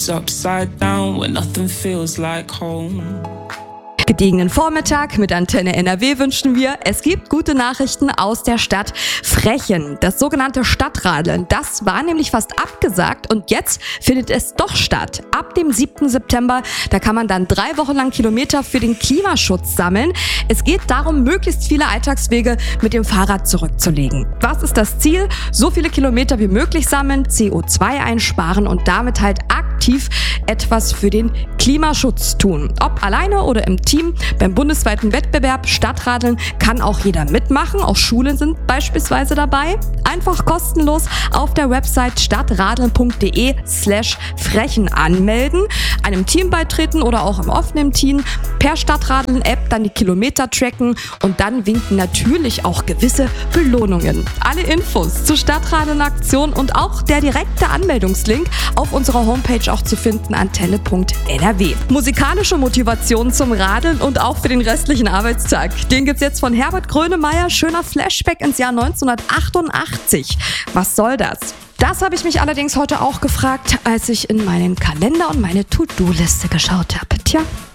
Upside down when nothing feels like home. Gediegenen Vormittag mit Antenne NRW wünschen wir. Es gibt gute Nachrichten aus der Stadt Frechen. Das sogenannte Stadtradeln, das war nämlich fast abgesagt und jetzt findet es doch statt. Ab dem 7. September, da kann man dann 3 Wochen lang Kilometer für den Klimaschutz sammeln. Es geht darum, möglichst viele Alltagswege mit dem Fahrrad zurückzulegen. Was ist das Ziel? So viele Kilometer wie möglich sammeln, CO2 einsparen und damit halt aktiv etwas für den Klimaschutz tun. Ob alleine oder im Team. Beim bundesweiten Wettbewerb Stadtradeln kann auch jeder mitmachen. Auch Schulen sind beispielsweise dabei. Einfach kostenlos auf der Website stadtradeln.de/frechen anmelden, einem Team beitreten oder auch im offenen Team, per Stadtradeln-App dann die Kilometer tracken und dann winken natürlich auch gewisse Belohnungen. Alle Infos zur Stadtradeln-Aktion und auch der direkte Anmeldungslink auf unserer Homepage auch zu finden, antenne.nrw. Musikalische Motivation zum Radeln und auch für den restlichen Arbeitstag. Den gibt's jetzt von Herbert Grönemeyer. Schöner Flashback ins Jahr 1988. Was soll das? Das habe ich mich allerdings heute auch gefragt, als ich in meinen Kalender und meine To-Do-Liste geschaut habe. Tja.